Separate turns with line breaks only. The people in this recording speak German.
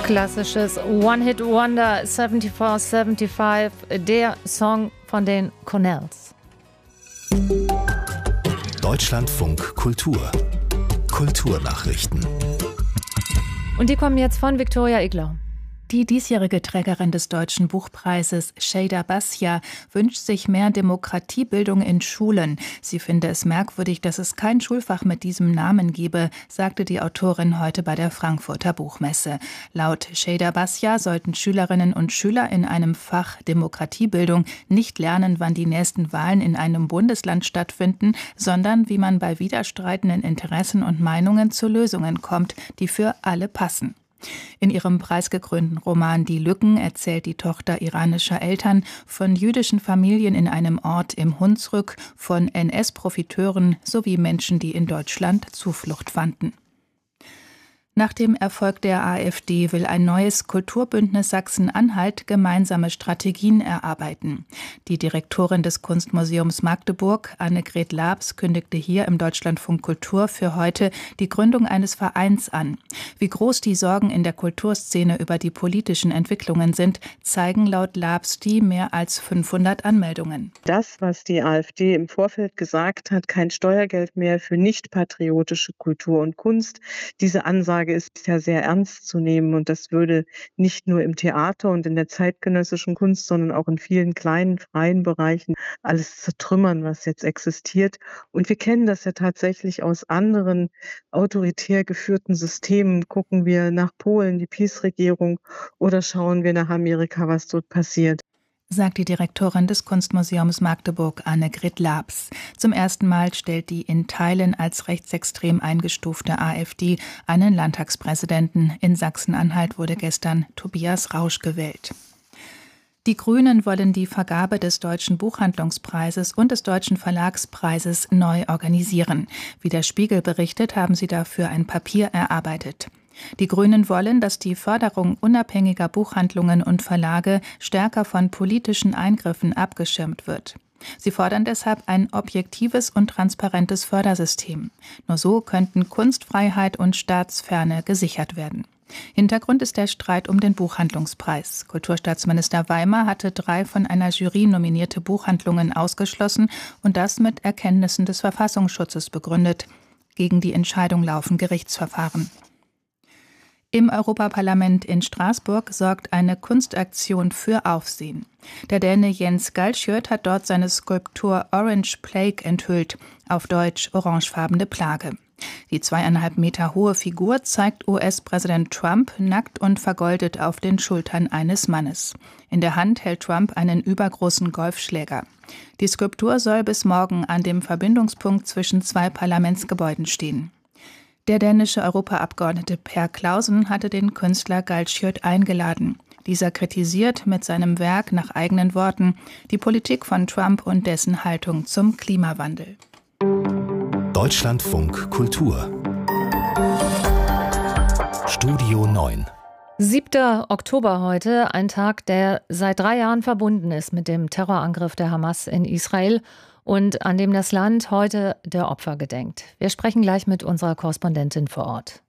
Klassisches One-Hit-Wonder 74-75, der Song von den Cornells.
Deutschlandfunk Kultur. Kulturnachrichten.
Und die kommen jetzt von Viktoria Iglau.
Die diesjährige Trägerin des Deutschen Buchpreises, Şeyda Basya, wünscht sich mehr Demokratiebildung in Schulen. Sie finde es merkwürdig, dass es kein Schulfach mit diesem Namen gebe, sagte die Autorin heute bei der Frankfurter Buchmesse. Laut Şeyda Basya sollten Schülerinnen und Schüler in einem Fach Demokratiebildung nicht lernen, wann die nächsten Wahlen in einem Bundesland stattfinden, sondern wie man bei widerstreitenden Interessen und Meinungen zu Lösungen kommt, die für alle passen. In ihrem preisgekrönten Roman Die Lücken erzählt die Tochter iranischer Eltern von jüdischen Familien in einem Ort im Hunsrück, von NS-Profiteuren sowie Menschen, die in Deutschland Zuflucht fanden. Nach dem Erfolg der AfD will ein neues Kulturbündnis Sachsen-Anhalt gemeinsame Strategien erarbeiten. Die Direktorin des Kunstmuseums Magdeburg, Annegret Laabs, kündigte hier im Deutschlandfunk Kultur für heute die Gründung eines Vereins an. Wie groß die Sorgen in der Kulturszene über die politischen Entwicklungen sind, zeigen laut Laabs die mehr als 500 Anmeldungen.
Das, was die AfD im Vorfeld gesagt hat, kein Steuergeld mehr für nicht-patriotische Kultur und Kunst, diese Ansage ist ja sehr ernst zu nehmen und das würde nicht nur im Theater und in der zeitgenössischen Kunst, sondern auch in vielen kleinen freien Bereichen alles zertrümmern, was jetzt existiert. Und wir kennen das ja tatsächlich aus anderen autoritär geführten Systemen. Gucken wir nach Polen, die PiS-Regierung, oder schauen wir nach Amerika, was dort passiert,
sagt die Direktorin des Kunstmuseums Magdeburg, Annegret Laabs. Zum ersten Mal stellt die in Teilen als rechtsextrem eingestufte AfD einen Landtagspräsidenten. In Sachsen-Anhalt wurde gestern Tobias Rausch gewählt. Die Grünen wollen die Vergabe des Deutschen Buchhandlungspreises und des Deutschen Verlagspreises neu organisieren. Wie der Spiegel berichtet, haben sie dafür ein Papier erarbeitet. Die Grünen wollen, dass die Förderung unabhängiger Buchhandlungen und Verlage stärker von politischen Eingriffen abgeschirmt wird. Sie fordern deshalb ein objektives und transparentes Fördersystem. Nur so könnten Kunstfreiheit und Staatsferne gesichert werden. Hintergrund ist der Streit um den Buchhandlungspreis. Kulturstaatsminister Weimer hatte 3 von einer Jury nominierte Buchhandlungen ausgeschlossen und das mit Erkenntnissen des Verfassungsschutzes begründet. Gegen die Entscheidung laufen Gerichtsverfahren. Im Europaparlament in Straßburg sorgt eine Kunstaktion für Aufsehen. Der Däne Jens Galschiøt hat dort seine Skulptur Orange Plague enthüllt, auf Deutsch orangefarbene Plage. Die 2,5 Meter hohe Figur zeigt US-Präsident Trump nackt und vergoldet auf den Schultern eines Mannes. In der Hand hält Trump einen übergroßen Golfschläger. Die Skulptur soll bis morgen an dem Verbindungspunkt zwischen 2 Parlamentsgebäuden stehen. Der dänische Europaabgeordnete Per Clausen hatte den Künstler Galschiøt eingeladen. Dieser kritisiert mit seinem Werk nach eigenen Worten die Politik von Trump und dessen Haltung zum Klimawandel.
Deutschlandfunk Kultur. Studio 9.
7. Oktober heute, ein Tag, der seit 3 Jahren verbunden ist mit dem Terrorangriff der Hamas in Israel und an dem das Land heute der Opfer gedenkt. Wir sprechen gleich mit unserer Korrespondentin vor Ort.